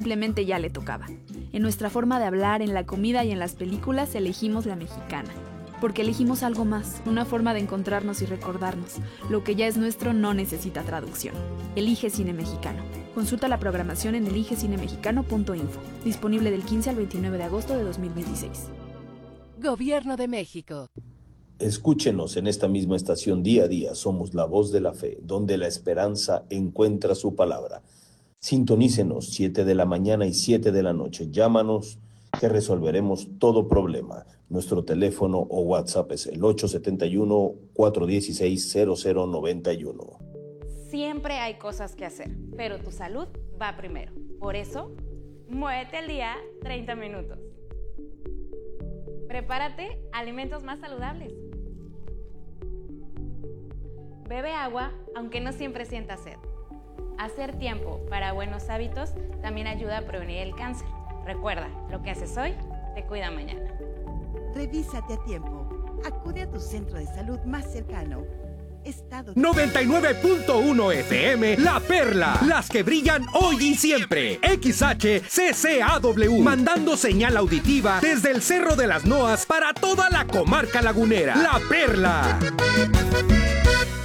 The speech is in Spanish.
simplemente ya le tocaba. En nuestra forma de hablar, en la comida y en las películas elegimos la mexicana. Porque elegimos algo más, una forma de encontrarnos y recordarnos. Lo que ya es nuestro no necesita traducción. Elige Cine Mexicano. Consulta la programación en eligecinemexicano.info. Disponible del 15 al 29 de agosto de 2026. Gobierno de México. Escúchenos en esta misma estación día a día. Somos la voz de la fe, donde la esperanza encuentra su palabra. Sintonícenos 7 de la mañana y 7 de la noche. Llámanos que resolveremos todo problema. Nuestro teléfono o WhatsApp es el 871-416-0091. Siempre hay cosas que hacer, pero tu salud va primero. Por eso, muévete al día 30 minutos. Prepárate alimentos más saludables. Bebe agua, aunque no siempre sientas sed. Hacer tiempo para buenos hábitos también ayuda a prevenir el cáncer. Recuerda, lo que haces hoy te cuida mañana. Revísate a tiempo. Acude a tu centro de salud más cercano. Estado 99.1 FM, La Perla, las que brillan hoy y siempre. XHCCAW, mandando señal auditiva desde el Cerro de las Noas para toda la comarca lagunera. La Perla.